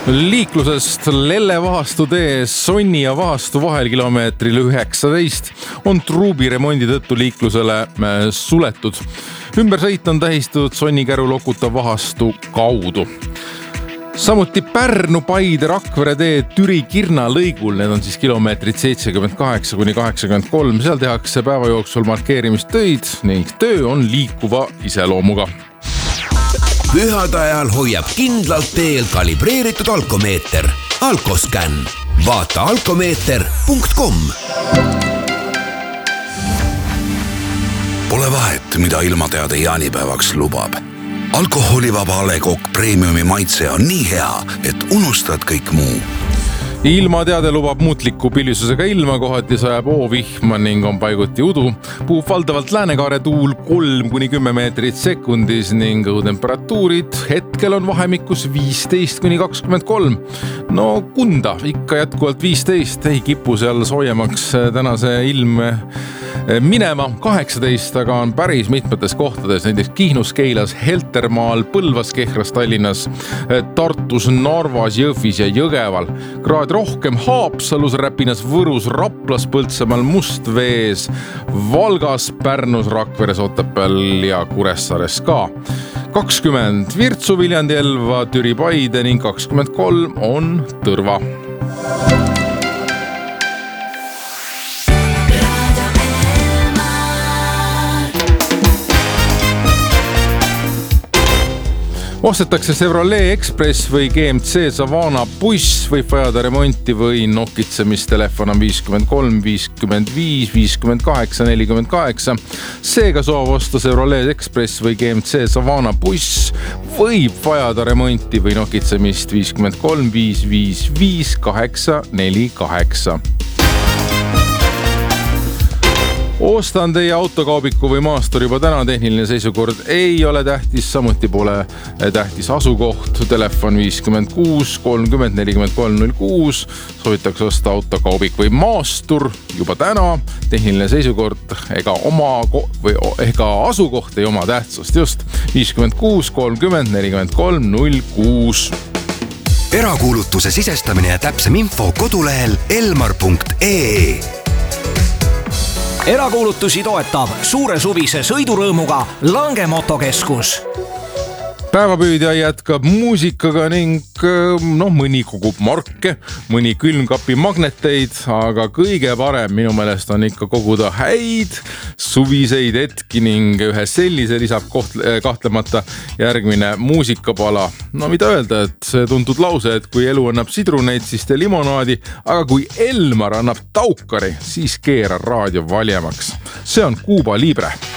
Liiklusest Lelle-Vahastu tee Sonni ja Vahastu vahel kilomeetril 19 on truubi remondi tõttu liiklusele suletud. Ümbersõit on tähistatud Sonni-Käru Lokuta Vahastu kaudu. Samuti Pärnu, Paide, Rakvere tee Türi-Kirna lõigul, need on siis kilomeetrid 78 kuni 83. Seal tehakse päeva jooksul markeerimistöid ning töö on liikuva iseloomuga. Pühade ajal hoiab kindlalt teel kalibreeritud alkomeeter. Alkoscan. Vaata alkomeeter.com. Pole vahet, mida ilmateade jaanipäevaks lubab. Alkoholivaba A. Le Coq Premiumi maitse on nii hea, et unustad kõik muu. Ilmateade lubab muutliku pilvisusega ilma, kohati sajab oovihma ning on paiguti udu. Puhub valdavalt läänekaare tuul 3 kuni 10 meetrit sekundis ning õhutemperatuurid hetkel on vahemikus 15 kuni 23. No Kunda ikka jätkuvalt 15, ei kipu seal soojemaks tänase ilm minema 18, aga on päris mitmetes kohtades, näiteks Kihnus, Keilas, Heltermaal, Põlvas, Kehras, Tallinnas, Tartus, Narvas, Jõhvis ja Jõgeval. Kraad rohkem Haapsalus, Räpinas, Võrus, Raplas, Põltsamaal, Mustvees, Valgas, Pärnus, Rakveres, Otepääl ja Kuressaares ka. 20 Virtsu, Viljandi, Elva, Türi, Paide ning 23 on Tõrva. Ostetakse Chevrolet Express või GMC Savana buss, võib vajada remonti või nokitsemist. Telefon on 53 55 58 48. Seega soov osta Chevrolet Express või GMC Savana buss võib vajada remonti või nokitsemist 53 555 848. Ostan teie autokaubiku või maastur juba täna, tehniline seisukord ei ole tähtis, samuti pole tähtis asukoht. Telefon 56 30 43 06. Soovitakse osta autokaubik või maastur juba täna, tehniline seisukord ega asukoht ei oma tähtsust, just 56 30 43 06. Erakuulutuse sisestamine ja täpsem info kodulehel elmar.ee. Erakuulutusi toetab suure suvise sõidurõõmuga Langemotokeskus. Päevapüüdja jätkab muusikaga ning mõni kogub marke, mõni külmkapi magneteid, aga kõige parem minu meelest on ikka koguda häid suviseid hetki ning ühe sellise lisab kahtlemata järgmine muusikapala. No mida öelda, et see tuntud lause, et kui elu annab sidruneid, siis tee limonaadi, aga kui Elmar annab taukari, siis keera raadio valjemaks. See on Cuba Libre.